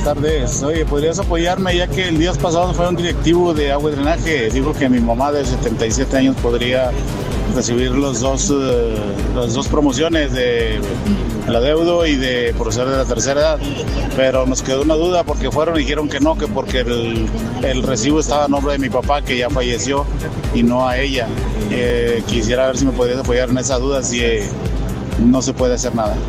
tardes. Oye, ¿podrías apoyarme ya que el día pasado fue un directivo de agua y drenaje? Dijo que mi mamá de 77 años podría recibir las dos promociones de la deuda y de por ser de la tercera edad, pero nos quedó una duda porque fueron y dijeron que no, que porque el recibo estaba a nombre de mi papá que ya falleció y no a ella. Quisiera ver si me podrías apoyar en esa duda, si no se puede hacer nada.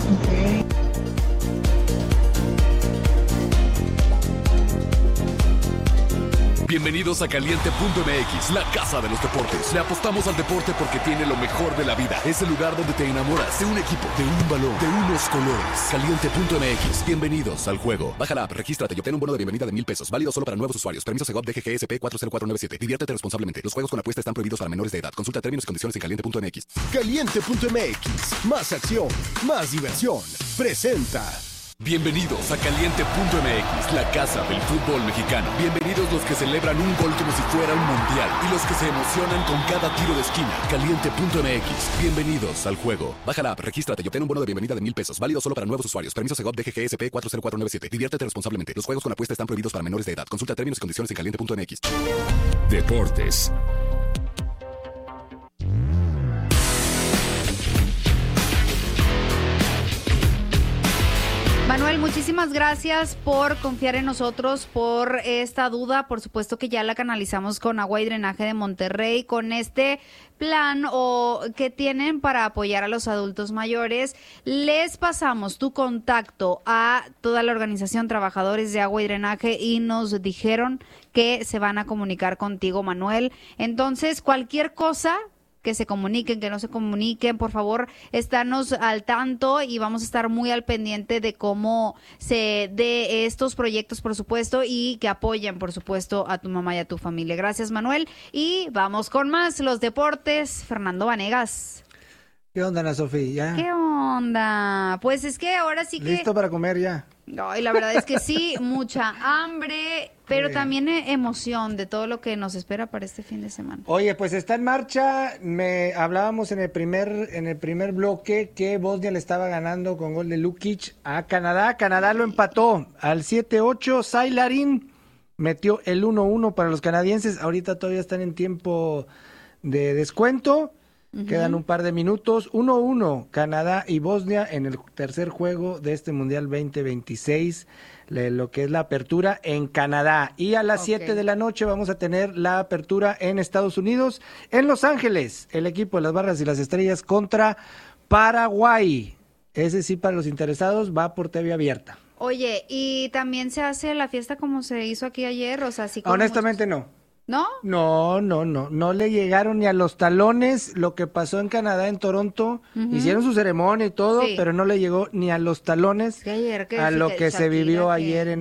Bienvenidos a Caliente.mx, la casa de los deportes. Le apostamos al deporte porque tiene lo mejor de la vida. Es el lugar donde te enamoras de un equipo, de un balón, de unos colores. Caliente.mx, bienvenidos al juego. Baja la app, regístrate y obtén un bono de bienvenida de $1,000. Válido solo para nuevos usuarios. Permiso Segov DGGSP 40497. Diviértete responsablemente. Los juegos con apuesta están prohibidos para menores de edad. Consulta términos y condiciones en Caliente.mx. Caliente.mx, más acción, más diversión. Presenta. Bienvenidos a Caliente.mx, la casa del fútbol mexicano. Bienvenidos los que celebran un gol como si fuera un mundial y los que se emocionan con cada tiro de esquina. Caliente.mx, bienvenidos al juego. Baja la app, regístrate y obtén un bono de bienvenida de $1,000. Válido solo para nuevos usuarios. Permiso Segov DGGSP 40497. Diviértete responsablemente. Los juegos con apuesta están prohibidos para menores de edad. Consulta términos y condiciones en Caliente.mx. Deportes. Manuel, muchísimas gracias por confiar en nosotros, por esta duda. Por supuesto que ya la canalizamos con Agua y Drenaje de Monterrey, con este plan que tienen para apoyar a los adultos mayores. Les pasamos tu contacto a toda la organización Trabajadores de Agua y Drenaje y nos dijeron que se van a comunicar contigo, Manuel. Entonces, cualquier cosa, que se comuniquen, que no se comuniquen, por favor, estarnos al tanto y vamos a estar muy al pendiente de cómo se dé estos proyectos, por supuesto, y que apoyen, por supuesto, a tu mamá y a tu familia. Gracias, Manuel. Y vamos con más, los deportes. Fernando Vanegas. ¿Qué onda, Ana Sofía? ¿Qué onda? Pues es que ahora sí que... ¿Listo para comer ya? Ay, la verdad es que sí, mucha hambre, pero también emoción de todo lo que nos espera para este fin de semana. Oye, pues está en marcha. Hablábamos en el primer bloque que Bosnia le estaba ganando con gol de Lukic a Canadá. Canadá lo empató al 7-8. Sailarin metió el 1-1 para los canadienses. Ahorita todavía están en tiempo de descuento. Quedan un par de minutos. 1-1 Canadá y Bosnia en el tercer juego de este Mundial 2026, lo que es la apertura en Canadá. Y a las 7 de la noche vamos a tener la apertura en Estados Unidos, en Los Ángeles, el equipo de las Barras y las Estrellas contra Paraguay. Ese sí, para los interesados, va por TV abierta. Oye, ¿y también se hace la fiesta como se hizo aquí ayer? O sea, así como honestamente no. ¿No? No le llegaron ni a los talones lo que pasó en Canadá, en Toronto. Hicieron su ceremonia y todo, pero no le llegó ni a los talones a lo que se vivió ayer